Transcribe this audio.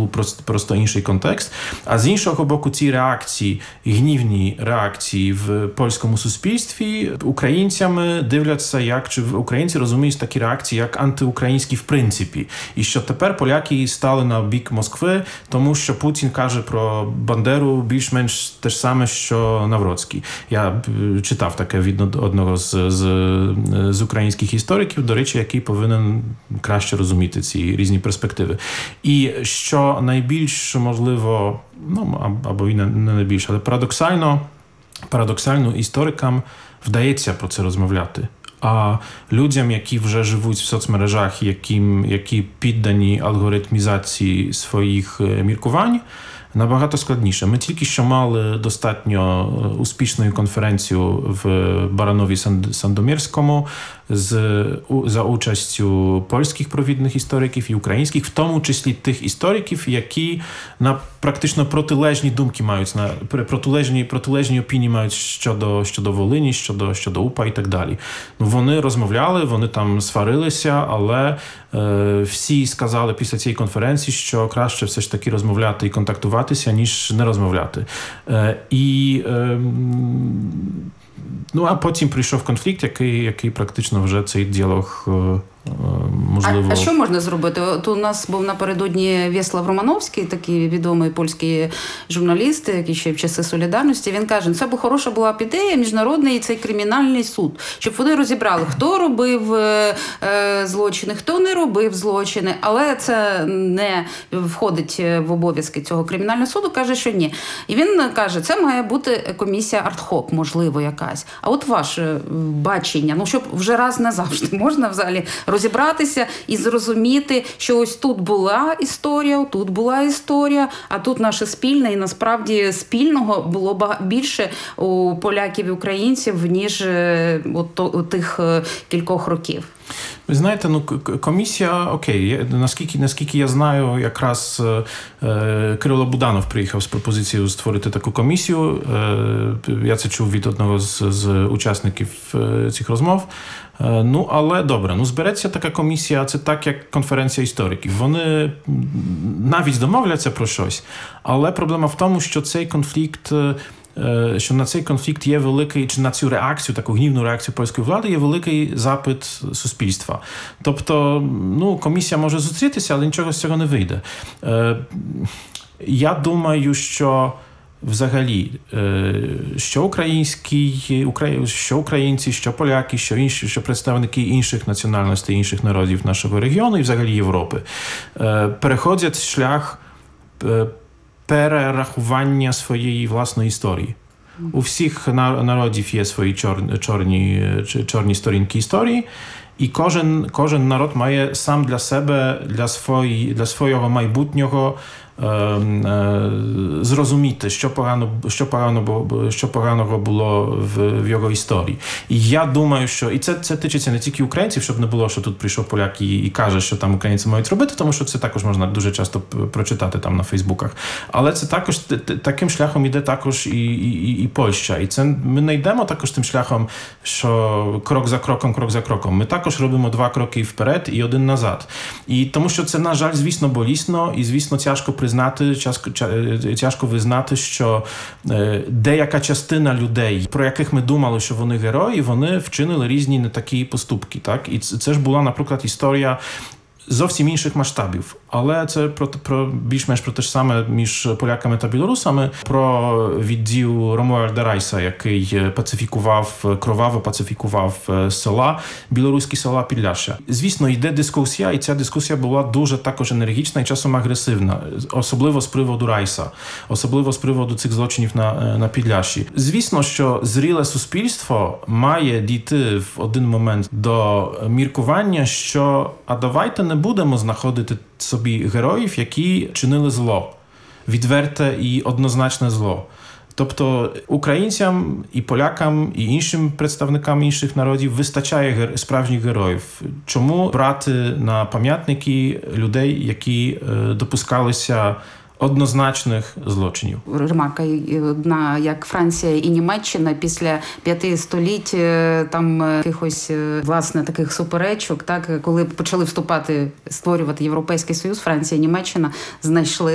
був просто інший контекст. А з іншого боку, ці реакції, гнівні реакції в польському суспільстві українцями дивляться, чи українці розуміють такі реакції, як антиукраїнські в принципі. І що тепер поляки стали на бік Москви, тому що Путін каже про Бандеру більш-менш те ж саме, що Навроцький. Я читав таке від одного з українських істориків, до речі, який повинен краще розуміти ці різні перспективи. І що найбільш, можливо, або і не найбільш, але парадоксально історикам вдається про це розмовляти. А людям, які вже живуть в соцмережах, які піддані алгоритмізації своїх міркувань, набагато складніше. Ми тільки що мали достатньо успішну конференцію в Баранові Сандомірському за участю польських провідних істориків і українських, в тому числі тих істориків, які на практично протилежні думки мають, протилежні опінії мають щодо Волині, щодо УПА і так далі. Вони розмовляли, вони там сварилися, але всі сказали після цієї конференції, що краще все ж таки розмовляти і контактуватися, ніж не розмовляти. А потім прийшов конфлікт, який практично вже цей діалог можливо... А що можна зробити? От у нас був напередодні В'яслав Романовський, такий відомий польський журналіст, який ще в часи Солідарності. Він каже, це б хороша була б ідея, міжнародний цей кримінальний суд, щоб вони розібрали, хто робив злочини, хто не робив злочини, але це не входить в обов'язки цього кримінального суду, каже, що ні. І він каже, це має бути комісія ад-хок, можливо, якась. А от ваше бачення, щоб вже раз назавжди можна взагалі розібратися і зрозуміти, що ось тут була історія, тут була історія, а тут наше спільне, і насправді спільного було більше у поляків і українців, ніж у тих кількох років. Ви знаєте, комісія, окей, наскільки я знаю, якраз Кирило Буданов приїхав з пропозицією створити таку комісію. Я це чув від одного з учасників цих розмов. Але добре, збереться така комісія, це так, як конференція істориків. Вони навіть домовляться про щось, але проблема в тому, що на цей конфлікт є великий, чи на цю реакцію, таку гнівну реакцію польської влади, є великий запит суспільства. Тобто, комісія може зустрітися, але нічого з цього не вийде. Я думаю, що взагалі, що українці, що поляки, що інші, що представники інших національностей, інших народів нашого регіону і взагалі Європи, переходять шлях перерахування своєї власної історії. У всіх народів є свої чорні сторінки історії, і кожен народ має сам для себе, для свого майбутнього зрозуміти, що поганого було в його історії. І я думаю, що і це тичиться не тільки українців, щоб не було, що тут прийшов поляк і каже, що там українці мають робити, тому що це також можна дуже часто прочитати там на Фейсбуках. Але це також таким шляхом іде також і Польща. І це ми не йдемо також тим шляхом, що крок за кроком. Ми також робимо 2 кроки вперед і 1 назад. І тому що це, на жаль, звісно, болісно і, звісно, тяжко визнати, що деяка частина людей, про яких ми думали, що вони герої, вони вчинили різні не такі поступки. Так? І це ж була, наприклад, історія зовсім інших масштабів. Але це більш-менш про те ж саме між поляками та білорусами, про відділ Ромуальда Райса, який кроваво пацифікував білоруські села Підляшшя. Звісно, йде дискусія, і ця дискусія була дуже також енергічна і часом агресивна, особливо з приводу Райса, особливо з приводу цих злочинів на Підляшші. Звісно, що зріле суспільство має дійти в один момент до міркування, що давайте не будемо знаходити собі героїв, які чинили зло, відверте і однозначне зло. Тобто українцям і полякам, і іншим представникам інших народів вистачає справжніх героїв. Чому брати на пам'ятники людей, які допускалися однозначних злочинів? Ремарка одна, як Франція і Німеччина після 5 століть там якихось, власне, таких суперечок, так, коли почали створювати Європейський Союз, Франція і Німеччина знайшли